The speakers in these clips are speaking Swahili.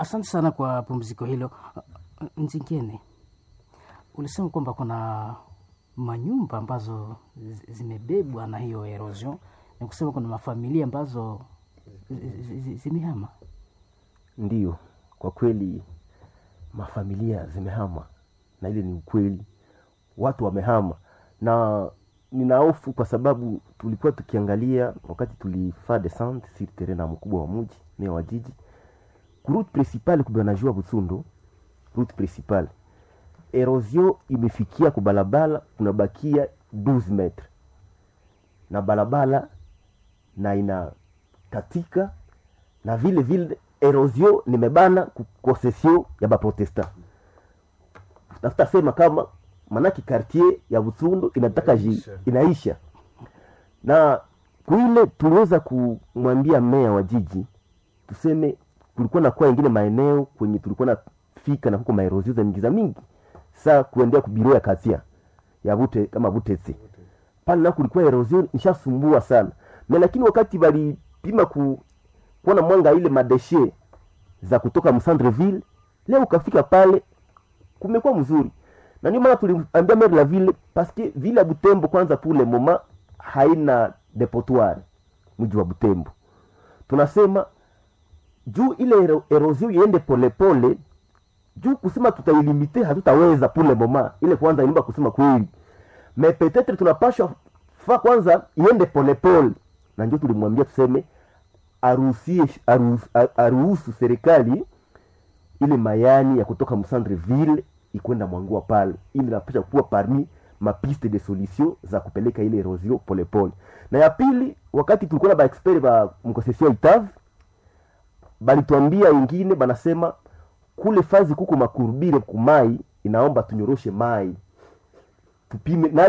Asante sana kwa pumziko hilo. Nzingine, ulisema kwamba kuna manyumba ambazo zimebebwa na hiyo erosion, na kusema kuna mafamilia ambazo zimehama. Ndiyo, kwa kweli mafamilia zimehama, na ile ni ukweli, watu wamehama. Na nina hofu kwa sababu tulikuwa tukiangalia wakati tulifaa descente sur terrain na mkubwa wa mji, meya wa jiji, route principale kubwanajua Butsundo, route principale erosion imefikia kubalabala, kunabakia 12 metres na balabala na ina katika, na vile vile erosion nimebana concession ya ba protestant. Tafuta sema kama manaki quartier ya Butsundo inataka inaisha. Na kuile tuliweza kumwambia meya wa jiji tuseme kulikuwa na kwa ingine maeneo kwenye tulikuwa na fika na huko maerosion za mingi za mingi. Sasa kuendea kubiro ya katia ya Bute kama Butetse. Pale na kulikuwa erosion ishasumbua sana. Na lakini wakati bali pima kuona mwanga ile madeshe za kutoka Msandreville, leo ukafika pale kumekuwa mzuri. Na ndio maana tuliambia maire la ville parce que ville ya Butembo kwanza pour le moment haina depotoir mji wa Butembo. Tunasema juu ile erosion iende pole pole, juu kusema tutailimite hatutaweza pour le moment. Ile kwanza inaomba kusema kweli. Mais peut-être tunapaswa fa kwanza iende pole pole. Na ndio tulimwambia tuseme aruhusu serikali ile mayani ya kutoka Msandreville ikwenda Mwangua pale, ili napasha kuwa parmi mapiste de solution za kupeleka ile erosion pole pole. Na ya pili, wakati tulikuwa na ba expert ba mkosesio Itav balituambia wengine banasema kule fazi kuko makurbire kumai, inaomba tunyoroshe mai tupime, na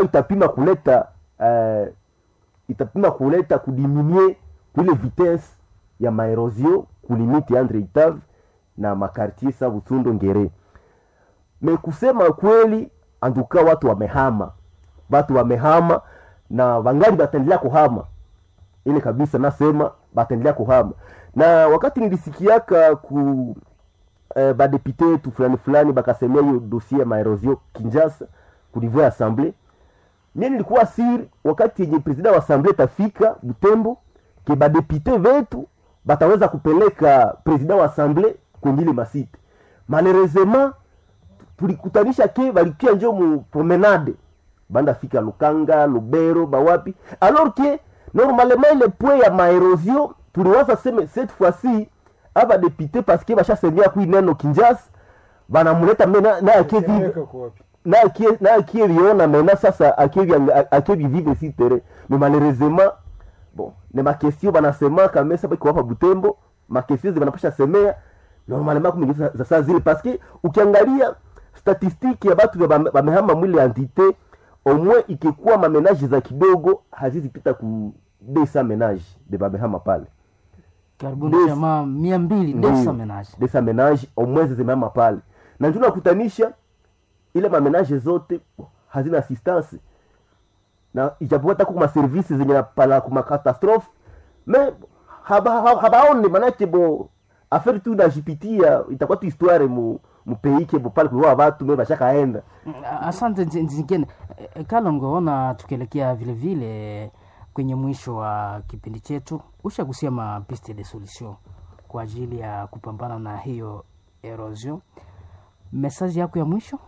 itapima kuleta kudiminuer ile vitesse ya maerosion kulimiti entre Itav na makartier sa Butsundo Ngere. Me kusema kweli anduka watu wamehama na wangali bataendelea kuhama. Ile kabisa nasema bataendelea kuhama. Na wakati nilisikiaka ku ba député tu fulani bakasemea hiyo dossier ma erosion Kinshasa ku niveau ya assemblée, mimi nilikuwa siri wakati yenye president wa assemblée tafika Butembo ke ba député vetu bataweza kupeleka president wa assemblée kwenye masite. Malheureusement tulikutanisha ke balikia njoo mu promenade banda fika Lukanga, Lubero, bawapi, alors que normalement le point ya ma erosion tuliwaza sema cette fois-ci aba député parce que basha semia ku neno Kinshasa banamuleta mena na akevi na akiviona mena sasa akevi vivre si terrain. Mais malheureusement bon ne ma question banasema kama sasa biko hapa Butembo ma question banapasha semea normalement kumingisa za saa zile parce que ukiangalia statistique ya batu bamehama mwili entité au moins ikikuwa mamenaje za kidogo hazizipita ku 200 ménages de bamehama pale. Karibuni jamaa 200 200 ménages au moins zimehama pale. Na ndio nakutanisha ile mamenaje zote hazina assistance. Na ijapokuwa kuma services zenye pala kuma catastrophe mais habaone manake bo affaire tu najipitia itakuwa tu histoire mu pays bo pale kwa watu mwe bashakaenda. Asante Nzingine. Kalongo, ona tukielekea vile vile kwenye mwisho wa kipindi chetu, ushagusia mapiste de solution kwa ajili ya kupambana na hiyo erosion. Message yako ya mwisho?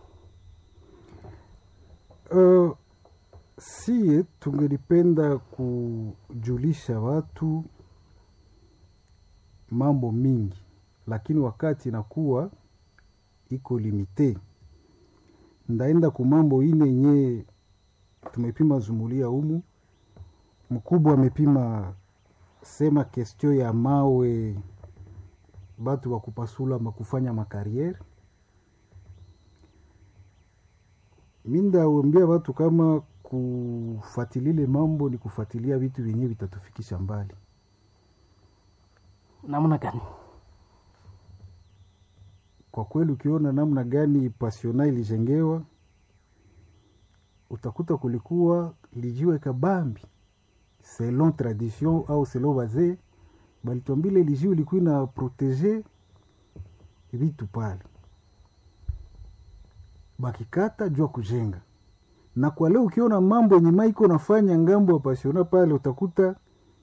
Si tungelipenda kujulisha watu mambo mingi, lakini wakati inakuwa iko limite. Ndaenda ku mambo ine yenye tumepima zumulia humu. Mkubwa amepima sema question ya mawe batu wa kupasula makufanya makariere. Minda uambia watu kama kufuatilia mambo ni kufuatilia vitu vyenye vitatufikisha mbali. Namna gani? Kwa kweli ukiona namna gani Pasiona ilijengewa, utakuta kulikuwa lijiwe kabambi selon tradition au selon wazee balituambile lijiwe ilikuwa na protéger vitu pale, bakikata jua kujenga. Na kwa leo ukiona mambo yenye maiko nafanya ngambo ya pasiona pale, utakuta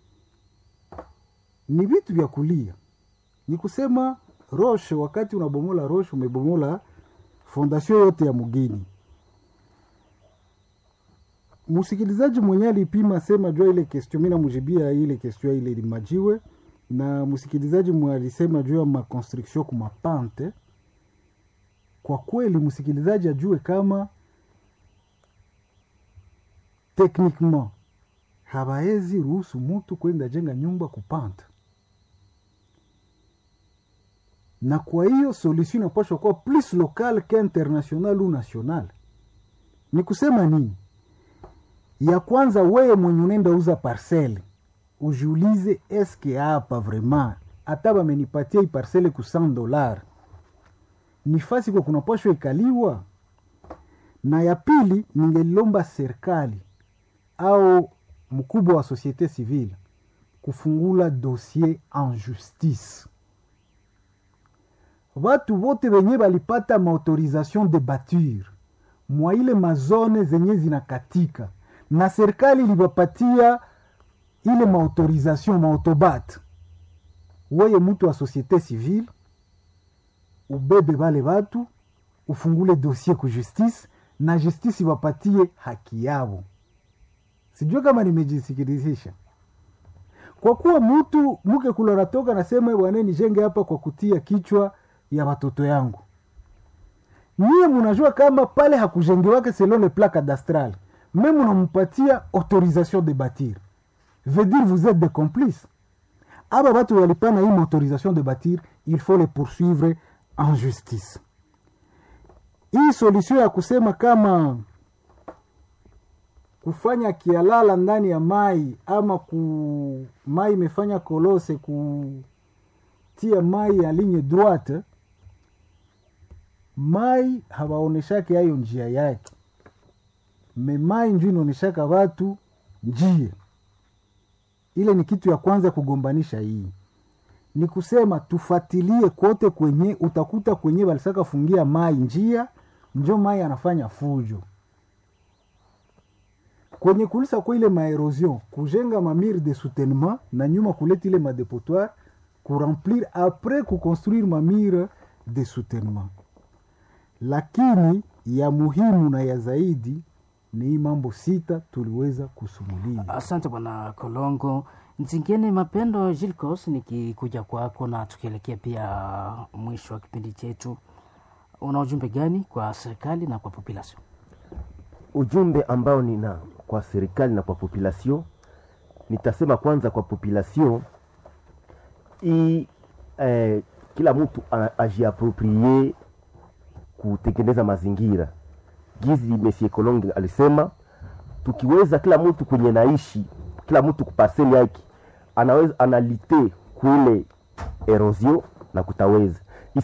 ni vitu vya kulia. Ni kusema Roche, wakati unabomola Roche, umebomola fondation yote ya mugini. Musikilizaji mwenye alipima sema jua ile question, mimi namujibia ile question ile limajiwe, na musikilizaji mwenye alisema jua ma construction kuma pante. Kwa kweli musikilizaji ajue kama techniquement habaezi ruhusu mtu kwenda jenga nyumba kupanta, na kwa hiyo solution inapaswa kuwa plus local que international ou national. Ni kusema nini? Ya kwanza, wewe mwenye unaenda uza parcelle ujiulize, eske hapa vraiment hata bamenipatia hii parcelle ku $100 ni fasi kwa kunapashwa ikaliwa? Na ya pili, ningelomba serikali au mkubwa wa societe civile kufungula dossier en justice. Watu wote wenye balipata maautorisation de bâtir mwa ile mazone zenye zinakatika na serikali ilibapatia ile maautorisation maautobat, weye mtu wa societe civile ubebe bale watu, ufungule dossier ku justice, na justice ibapatie haki yao. Sijua kama nimejisikilizisha. Kwa kuwa mtu muke kuloratoka nasema bwana nijenge hapa kwa kutia kichwa ya watoto yangu, niye munajua kama pale hakujengiwake selon le plan cadastral, même unampatia autorisation de bâtir, veut dire vous êtes des complices. Aba watu walipana hii autorisation de bâtir, il faut les poursuivre en justice. Hii solution ya kusema kama kufanya kialala ndani ya mai ama mai imefanya kolose kutia mai ya ligne droite, mai hawaoneshake hayo njia yake, me mai njuu inaoneshaka watu njia. Ile ni kitu ya kwanza kugombanisha. Hii ni kusema tufatilie kote kwenye utakuta kwenye walisaka fungia mai njia, njo mai anafanya fujo kwenye kulisa kwa ile maerosion, kujenga mamire de soutènement na nyuma kuleta ile madepotoir kuremplir après kuconstruire mamire de soutènement. Lakini ya muhimu na ya zaidi ni hii mambo 6 tuliweza kusumulia. Asante bwana Kolongo. Nzingine Mapendo Jilkos, nikikuja kwako na tukielekea pia mwisho wa kipindi chetu, una ujumbe gani kwa serikali na kwa population? Ujumbe ambao nina kwa serikali na kwa population, nitasema kwanza kwa population kila mtu ajiaproprie kutengeneza mazingira. Gizi Monsieur Kolongo alisema tukiweza kila mtu kwenye naishi, kila mtu kupaseli yake anaweza analite kuile erosion na kutaweza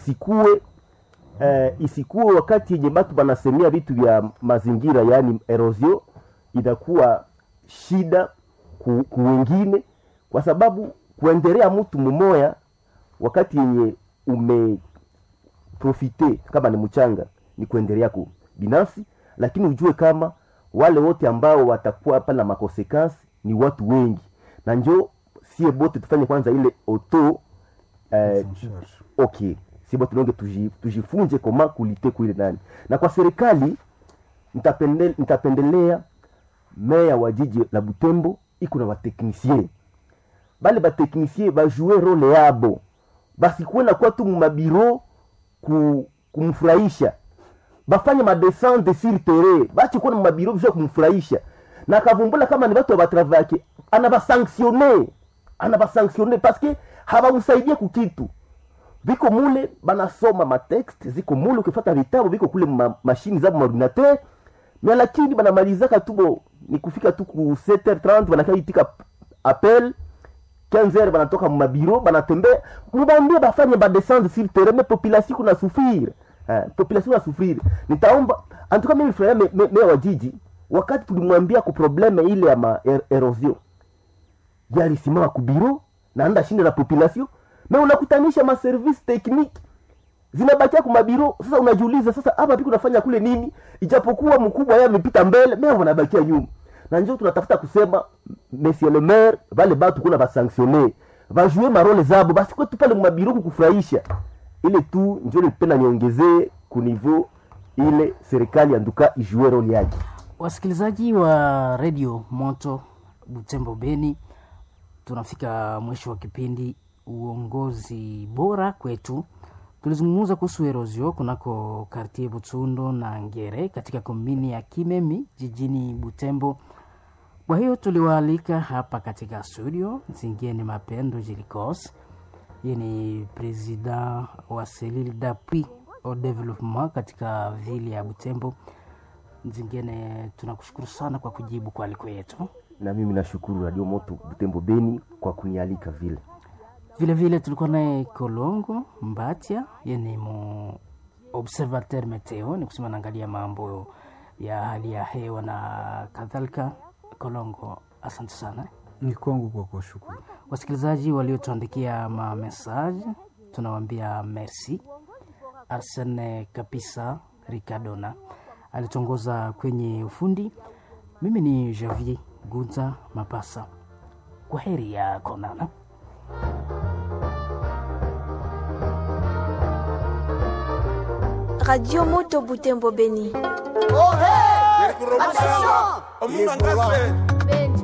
isikuwe wakati yenye watu wanasemea vitu vya mazingira, yani erosion, inakuwa shida ku wengine, kwa sababu kuendelea mtu mmoja wakati yenye umeprofite kama ni mchanga ni kuendelea ku binafsi, lakini ujue kama wale wote ambao watakuwa hapa na makonsekansi ni watu wengi, na njoo sie bote tufanye kwanza ile auto okay, sie bote nonge tujifunze koma kulite kuile nani. Na kwa serikali nitapendelea meya wa jiji la Butembo iko na wateknisien, bale bateknisien bajue role yabo, basi kuena kwa tu mabiro kumfurahisha, bafanye madescente sur terrain, bachi kwa mabiro bisho kumfurahisha, na kavumbula kama ni watu wa travake anabasanctionner parce que hawamsaidie kukitu. Biko mule banasoma matext, ziko mule ukifuata vitabu, biko kule mashini za ordinateur, mais lakini banamalizaka tubo ni kufika tu ku 7h30 banakaitika appel, 15h banatoka mabiro banatembea, mbambie bafanye ba descendre sur terrain, mais population kuna souffrir. Population na souffrir. Nitaomba antuka mimi frère meya wa jiji, wakati tulimwambia ku probleme ile ya erosion, yali simama ku biro na anda shinde la population, mais unakutanisha ma service technique zinabakia kwa mabiro. Sasa unajiuliza sasa hapa piko nafanya kule nini, ijapokuwa mkubwa yeye amepita mbele, mimi wanabakia nyuma. Na njoo tunatafuta kusema monsieur le maire vale batu kuna ba sanctionner va jouer marole zabo basi kwa tu pale mabiro kufurahisha ile tu. Njoo nipenda niongezee ku niveau ile serikali anduka ijue role yake. Wasikilizaji wa Radio Moto Butembo Beni, tunafika mwisho wa kipindi uongozi bora kwetu. Tulizungumza kuhusu erosio kunako quartier Butsundo na Ngere katika komini ya Kimemi jijini Butembo. Kwa hiyo tuliwaalika hapa katika studio Zingine Mapendo Jilikos, yeye ni president wa Cellule d'appui au développement katika vile ya Butembo. Zingine, tunakushukuru sana kwa kujibu kwa aliko yetu. Na mimi nashukuru Radio Moto Butembo Beni kwa kunialika vile. Vile vile tulikuwa naye Kolongo Mbatia, yeye ni observateur meteo, ni kusema naangalia mambo ya hali ya hewa na kadhalika. Kolongo, asante sana. Ni kwangu kwa kushukuru. Wasikilizaji waliotuandikia message, tunawaambia merci. Arsene Kapisa Ricardona alitongoza kwenye ufundi. Mimi ni Javier Gunza Mapasa. Kwa heri ya konana. Radio Moto Butembo Beni. Oh hey! Attention!